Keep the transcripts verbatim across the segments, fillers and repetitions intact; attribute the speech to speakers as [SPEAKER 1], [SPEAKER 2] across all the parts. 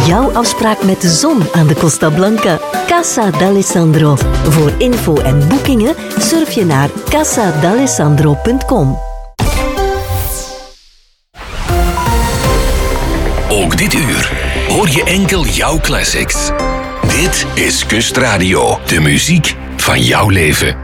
[SPEAKER 1] Jouw afspraak met de zon aan de Costa Blanca. Casa d'Alessandro. Voor info en boekingen surf je naar casa d'alessandro punt com.
[SPEAKER 2] Ook dit uur hoor je enkel jouw classics. Dit is Kustradio, de muziek van jouw leven.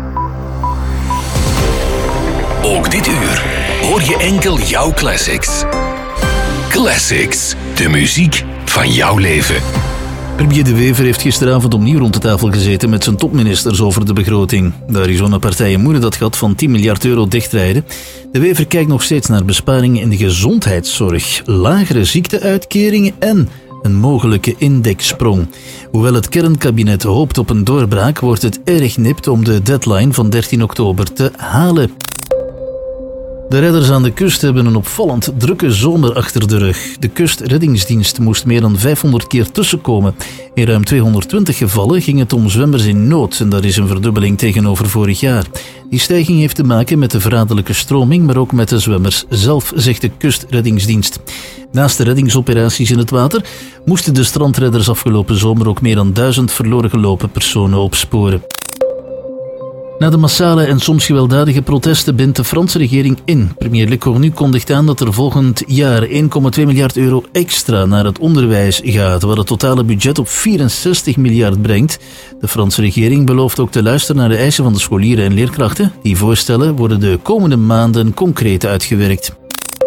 [SPEAKER 2] Ook dit uur hoor je enkel jouw classics. Classics, de muziek van jouw leven.
[SPEAKER 3] Premier De Wever heeft gisteravond opnieuw rond de tafel gezeten met zijn topministers over de begroting. De Arizona-partijen moeten dat gat van tien miljard euro dichtrijden. De Wever kijkt nog steeds naar besparingen in de gezondheidszorg, lagere ziekteuitkeringen en een mogelijke indexsprong. Hoewel het kernkabinet hoopt op een doorbraak, wordt het erg nipt om de deadline van dertien oktober te halen. De redders aan de kust hebben een opvallend drukke zomer achter de rug. De kustreddingsdienst moest meer dan vijfhonderd keer tussenkomen. In ruim tweehonderdtwintig gevallen ging het om zwemmers in nood en dat is een verdubbeling tegenover vorig jaar. Die stijging heeft te maken met de verraderlijke stroming, maar ook met de zwemmers zelf, zegt de kustreddingsdienst. Naast de reddingsoperaties in het water moesten de strandredders afgelopen zomer ook meer dan duizend verloren gelopen personen opsporen. Na de massale en soms gewelddadige protesten bindt de Franse regering in. Premier Le Cornu kondigt aan dat er volgend jaar één komma twee miljard euro extra naar het onderwijs gaat, wat het totale budget op vierenzestig miljard brengt. De Franse regering belooft ook te luisteren naar de eisen van de scholieren en leerkrachten. Die voorstellen worden de komende maanden concreet uitgewerkt.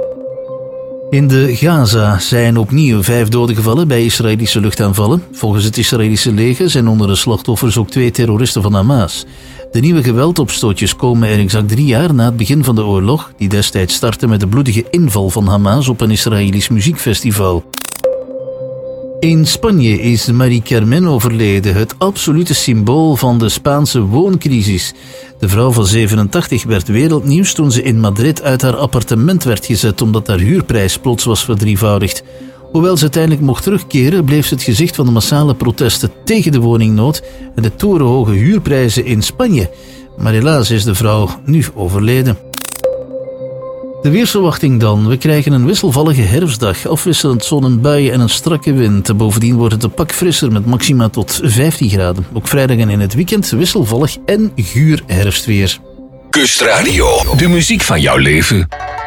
[SPEAKER 3] In de Gaza zijn opnieuw vijf doden gevallen bij Israëlische luchtaanvallen. Volgens het Israëlische leger zijn onder de slachtoffers ook twee terroristen van Hamas. De nieuwe geweldopstootjes komen er exact drie jaar na het begin van de oorlog, die destijds startte met de bloedige inval van Hamas op een Israëlisch muziekfestival. In Spanje is Marie Carmen overleden, het absolute symbool van de Spaanse wooncrisis. De vrouw van zevenentachtig werd wereldnieuws toen ze in Madrid uit haar appartement werd gezet omdat haar huurprijs plots was verdrievoudigd. Hoewel ze uiteindelijk mocht terugkeren, bleef ze het gezicht van de massale protesten tegen de woningnood en de torenhoge huurprijzen in Spanje. Maar helaas is de vrouw nu overleden. De weersverwachting dan. We krijgen een wisselvallige herfstdag, afwisselend zon en buien en een strakke wind. Bovendien wordt het een pak frisser met maxima tot vijftien graden. Ook vrijdag en in het weekend wisselvallig en guur herfstweer.
[SPEAKER 2] Kustradio, de muziek van jouw leven.